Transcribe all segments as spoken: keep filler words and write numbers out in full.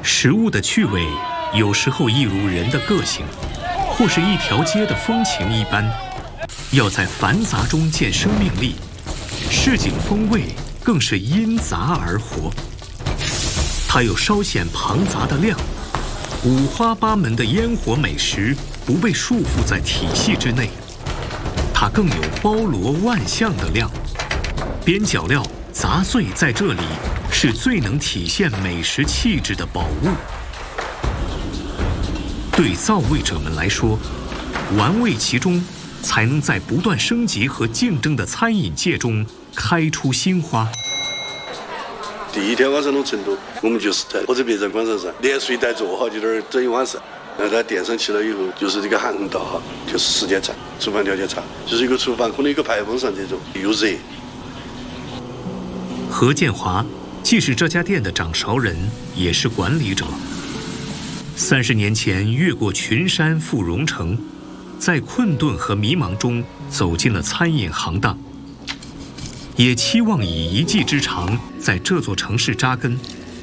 食物的趣味有时候一如人的个性，或是一条街的风情一般，要在繁杂中见生命力，市井风味更是因杂而活。它有稍显庞杂的量，五花八门的烟火美食不被束缚在体系之内，它更有包罗万象的量。边角料杂碎在这里是最能体现美食气质的宝物。对造味者们来说，玩味其中，才能在不断升级和竞争的餐饮界中开出新花。 第一天晚上到成都，我们就是在火车北站广场上连睡带坐哈，就在那儿整一晚上。然后他垫上去了以后，就是这个航道哈，就是时间长，厨房条件差，就是一个厨房可能一个排风扇这种，又热。 何建华既是这家店的掌勺人，也是管理者。三十年前越过群山赴蓉城，在困顿和迷茫中走进了餐饮行当，也期望以一技之长在这座城市扎根。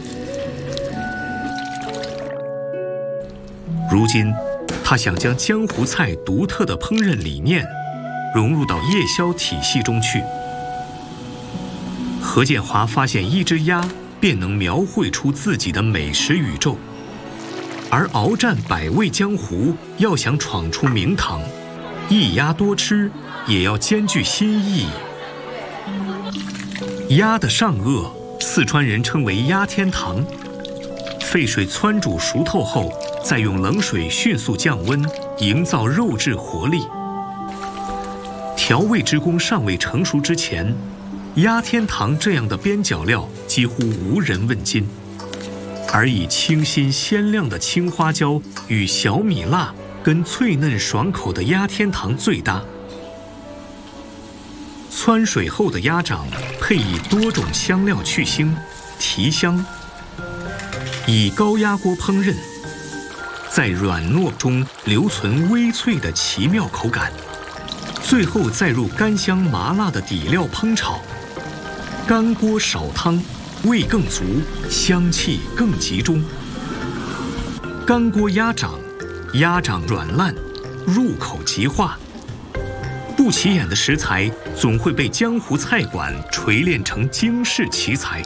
如今，他想将江湖菜独特的烹饪理念融入到夜宵体系中去。何建华发现，一只鸭便能描绘出自己的美食宇宙，而鏖战百味江湖要想闯出名堂，一鸭多吃也要兼具新意。鸭的上颚，四川人称为鸭天堂，沸水汆煮熟透后，再用冷水迅速降温，营造肉质活力。调味之功尚未成熟之前，鸭天堂这样的边角料几乎无人问津，而以清新鲜亮的青花椒与小米辣跟脆嫩爽口的鸭天堂最搭。汆水后的鸭掌配以多种香料去腥提香，以高压锅烹饪，在软糯中留存微脆的奇妙口感，最后再入干香麻辣的底料烹炒，干锅少汤，味更足，香气更集中。干锅鸭掌，鸭掌软烂，入口即化。不起眼的食材总会被江湖菜馆锤炼成惊世奇才。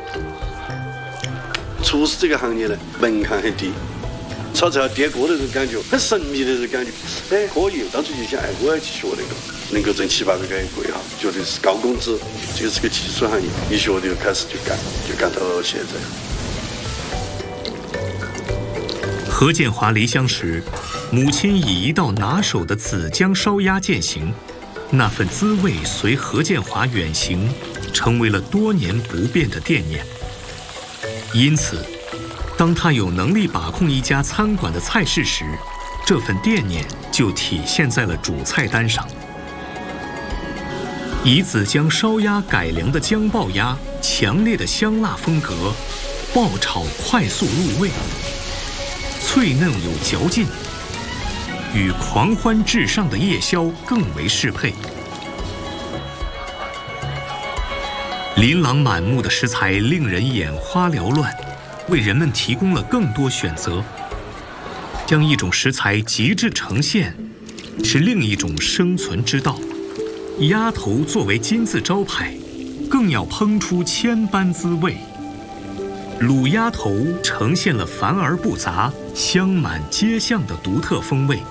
厨师这个行业呢，门槛很低，炒菜要颠锅的这种感觉，很神秘的这种感觉。哎，可以，当初就想，哎，我要去学那个，能够挣七八百块一个月哈，觉得是高工资，这个是个技术行业，一学就开始就干，就干到现在。 何建华离乡时，母亲以一道拿手的紫姜烧鸭饯行，那份滋味随何建华远行，成为了多年不变的惦念。因此，当他有能力把控一家餐馆的菜式时，这份惦念就体现在了主菜单上。以紫姜烧鸭改良的姜爆鸭，强烈的香辣风格，爆炒快速入味，脆嫩有嚼劲，与狂欢至上的夜宵更为适配。琳琅满目的食材令人眼花缭乱，为人们提供了更多选择。将一种食材极致呈现，是另一种生存之道。鸭头作为金字招牌，更要烹出千般滋味。卤鸭头呈现了繁而不杂、香满街巷的独特风味。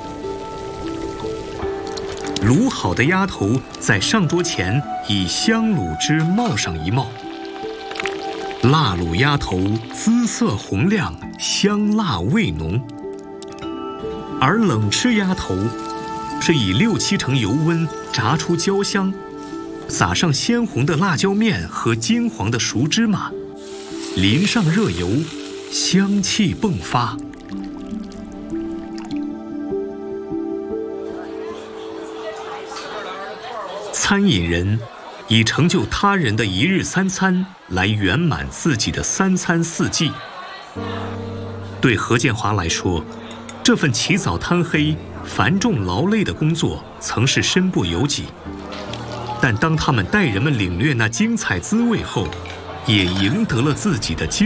卤好的鸭头在上桌前以香卤汁冒上一冒，辣卤鸭头姿色红亮，香辣味浓。而冷吃鸭头是以六七成油温炸出焦香，撒上鲜红的辣椒面和金黄的熟芝麻，淋上热油，香气迸发。餐饮人以成就他人的一日三餐来圆满自己的三餐四季。对何建华来说，这份起早贪黑、繁重劳累的工作曾是身不由己，但当他们带人们领略那精彩滋味后，也赢得了自己的精